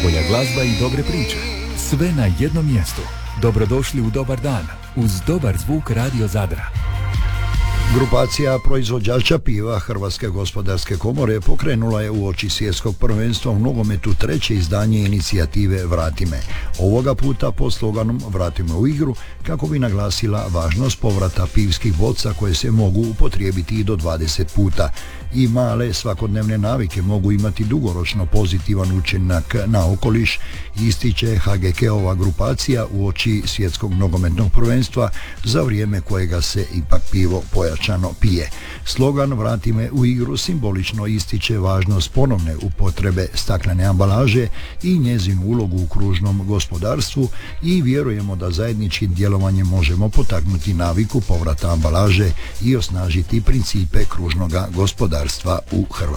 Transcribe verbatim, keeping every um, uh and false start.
najbolja glazba i dobre priče. Sve na jednom mjestu. Dobrodošli u Dobar dan uz dobar zvuk Radio Zadra. Grupacija proizvođača piva Hrvatske gospodarske komore pokrenula je uoči svjetskog prvenstva u nogometu treće izdanje inicijative Vrati me. Ovoga puta pod sloganom Vrati me u igru, kako bi naglasila važnost povrata pivskih boca koje se mogu upotrijebiti i do dvadeset puta. I male svakodnevne navike mogu imati dugoročno pozitivan učinak na okoliš, ističe H G K-ova grupacija uoči svjetskog nogometnog prvenstva, za vrijeme kojega se ipak pivo pojačano pije. Slogan Vrati me u igru simbolično ističe važnost ponovne upotrebe staklene ambalaže i njezinu ulogu u kružnom gospodarstvu i vjerujemo da zajedničkim djelovanjem možemo potaknuti naviku povrata ambalaže i osnažiti principe kružnog gospodarstva u Hrvatskoj.